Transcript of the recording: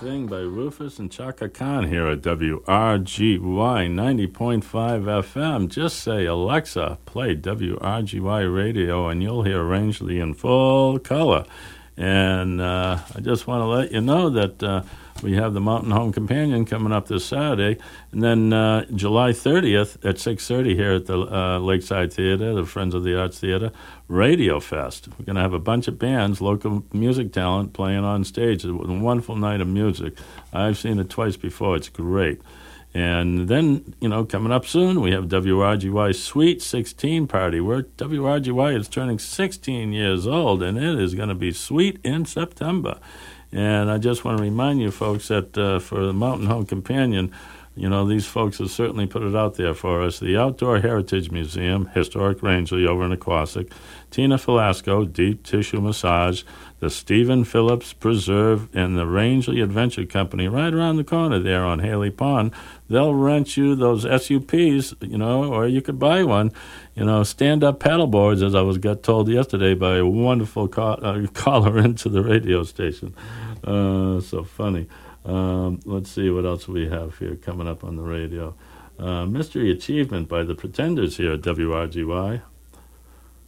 Thing by Rufus and Chaka Khan here at WRGY 90.5 FM. Just say, Alexa, play WRGY radio, and you'll hear Rangeley in full color. And I just want to let you know that we have the Mountain Home Companion coming up this Saturday. And then July 30th at 6:30 here at the Lakeside Theater, the Friends of the Arts Theater, Radio Fest. We're going to have a bunch of bands, local music talent, playing on stage. It's a wonderful night of music. I've seen it twice before. It's great. And then, coming up soon, we have WRGY Sweet 16 Party, where WRGY is turning 16 years old, and it is going to be sweet in September. And I just want to remind you folks that for the Mountain Home Companion, these folks have certainly put it out there for us. The Outdoor Heritage Museum, Historic Rangeley over in Aquasic, Tina Velasco, Deep Tissue Massage, the Stephen Phillips Preserve, and the Rangeley Adventure Company right around the corner there on Haley Pond. They'll rent you those SUPs, or you could buy one, stand-up paddle boards, as I got told yesterday by a wonderful caller into the radio station. So funny. Let's see what else we have here coming up on the radio. Mystery Achievement by the Pretenders here at WRGY.